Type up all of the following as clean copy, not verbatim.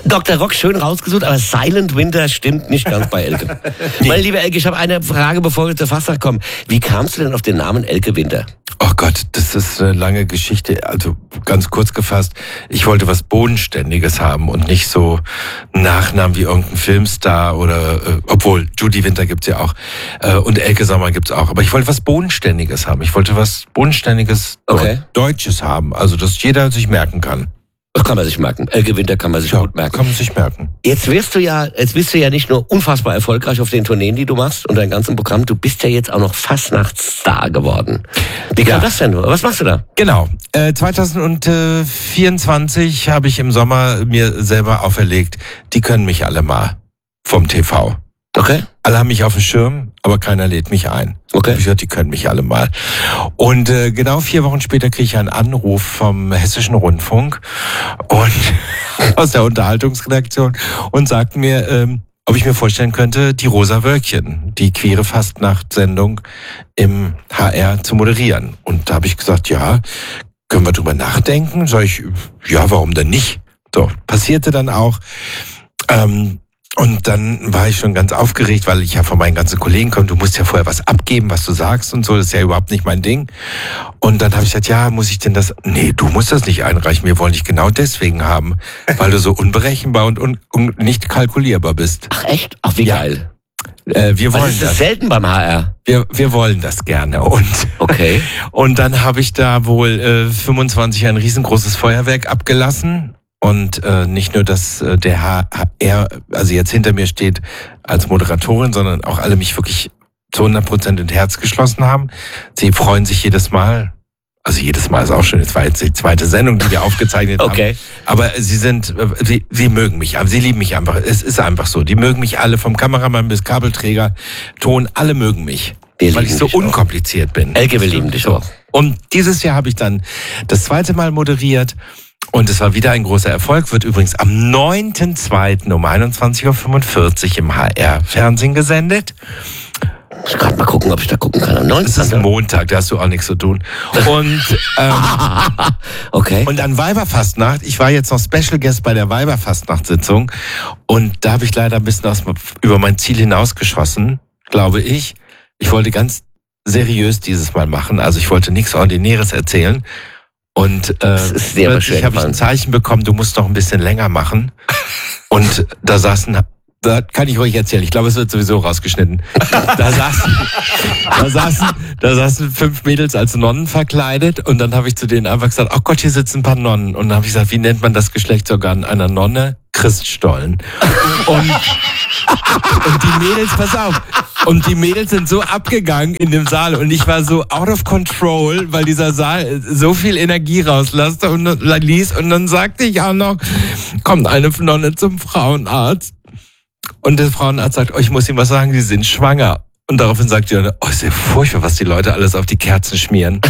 Dr. Rock schön rausgesucht, aber Silent Winter stimmt nicht ganz bei Elke. Nee. Meine liebe Elke, ich habe eine Frage, bevor wir zur Fastnacht kommen. Wie kamst du denn auf den Namen Elke Winter? Oh Gott, das ist eine lange Geschichte. Also ganz kurz gefasst, ich wollte was Bodenständiges haben und nicht so einen Nachnamen wie irgendein Filmstar oder, obwohl Judy Winter gibt's ja auch und Elke Sommer gibt's auch. Aber ich wollte was Bodenständiges haben. Ich wollte was Bodenständiges Deutsches haben, also dass jeder sich merken kann. Das kann man sich merken. Elke Winter kann man sich gut merken. Kann man sich merken. Jetzt bist du ja nicht nur unfassbar erfolgreich auf den Tourneen, die du machst und dein ganzes Programm, du bist ja jetzt auch noch Fastnachtsstar geworden. Wie kam das denn? Was machst du da? Genau. 2024 habe ich im Sommer mir selber auferlegt, die können mich alle mal vom TV. Okay. Alle haben mich auf dem Schirm, aber keiner lädt mich ein. Okay. Ich gesagt, die können mich alle mal. Und genau 4 Wochen später kriege ich einen Anruf vom Hessischen Rundfunk und aus der Unterhaltungsredaktion und sagt mir, ob ich mir vorstellen könnte, die Rosa Wölkchen, die queere Fastnacht-Sendung im HR zu moderieren. Und da habe ich gesagt, ja, können wir drüber nachdenken? Sag ich, ja, warum denn nicht? So, passierte dann auch. Und dann war ich schon ganz aufgeregt, weil ich ja von meinen ganzen Kollegen komme, du musst ja vorher was abgeben, was du sagst und so, das ist ja überhaupt nicht mein Ding. Und dann habe ich gesagt, ja, muss ich denn das? Nee, du musst das nicht einreichen, wir wollen dich genau deswegen haben, weil du so unberechenbar und nicht kalkulierbar bist. Ach echt? Ach, wie geil. Wir wollen das. Ist selten beim HR. Wir wollen das gerne. Und, okay. Und dann habe ich da wohl 25 ein riesengroßes Feuerwerk abgelassen. Und nicht nur, dass der HR, also jetzt hinter mir steht als Moderatorin, sondern auch alle mich wirklich zu 100% ins Herz geschlossen haben. Sie freuen sich jedes Mal. Also jedes Mal ist auch schon, es war jetzt die zweite Sendung, die wir aufgezeichnet haben. Aber sie mögen mich, sie lieben mich einfach. Es ist einfach so. Die mögen mich alle, vom Kameramann bis Kabelträger, Ton, alle mögen mich. Weil ich so unkompliziert bin. Elke, wir lieben dich auch. Und dieses Jahr habe ich dann das zweite Mal moderiert. Und es war wieder ein großer Erfolg, wird übrigens am 9.2. um 21.45 Uhr im HR-Fernsehen gesendet. Ich muss gerade mal gucken, ob ich da gucken kann. Am 9. Das ist ein Montag, da hast du auch nichts zu tun. Und, okay. Und an Weiberfastnacht, ich war jetzt noch Special Guest bei der Weiberfastnacht-Sitzung und da habe ich leider ein bisschen über mein Ziel hinausgeschossen, glaube ich. Ich wollte ganz seriös dieses Mal machen, also ich wollte nichts Ordinäres erzählen. Und plötzlich habe ich ein Zeichen bekommen, du musst noch ein bisschen länger machen. Und da kann ich euch erzählen, ich glaube, es wird sowieso rausgeschnitten. Da saßen 5 Mädels als Nonnen verkleidet und dann habe ich zu denen einfach gesagt, oh Gott, hier sitzen ein paar Nonnen. Und dann habe ich gesagt, wie nennt man das Geschlechtsorgan einer Nonne? Christstollen. Und die Mädels, pass auf, und die Mädels sind so abgegangen in dem Saal und ich war so out of control, weil dieser Saal so viel Energie rausließ und dann sagte ich auch noch, kommt eine Nonne zum Frauenarzt und der Frauenarzt sagt, oh, ich muss Ihnen was sagen, Sie sind schwanger. Und daraufhin sagt die Nonne, oh, ist ja furchtbar, was die Leute alles auf die Kerzen schmieren.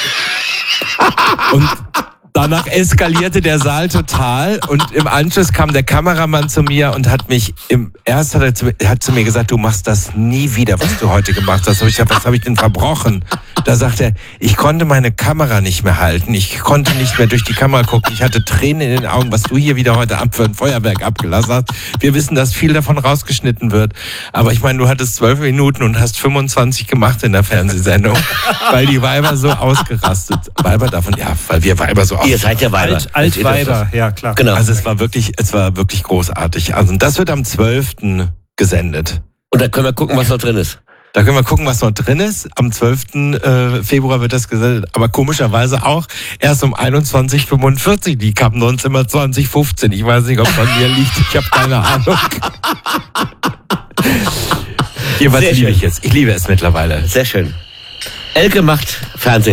Und danach eskalierte der Saal total und im Anschluss kam der Kameramann zu mir und hat zu mir gesagt, du machst das nie wieder, was du heute gemacht hast. Ich gesagt, was habe ich denn verbrochen? Da sagt er, ich konnte meine Kamera nicht mehr halten, ich konnte nicht mehr durch die Kamera gucken, ich hatte Tränen in den Augen, was du hier wieder heute Abend für ein Feuerwerk abgelassen hast. Wir wissen, dass viel davon rausgeschnitten wird, aber ich meine, du hattest 12 Minuten und hast 25 gemacht in der Fernsehsendung, weil die Weiber so ausgerastet. Weiber davon, ja, weil wir Weiber so Ihr seid ja Weiber. Altweiber, ja klar. Genau. Also es war wirklich großartig. Also das wird am 12. gesendet. Und da können wir gucken, was noch drin ist. Da können wir gucken, was noch drin ist. Am 12. Februar wird das gesendet. Aber komischerweise auch erst um 21.45 Uhr. Die kamen sonst immer 2015. Ich weiß nicht, ob es an mir liegt. Ich habe keine Ahnung. Jedenfalls liebe ich es. Ich liebe es mittlerweile. Sehr schön. Elke macht Fernsehen.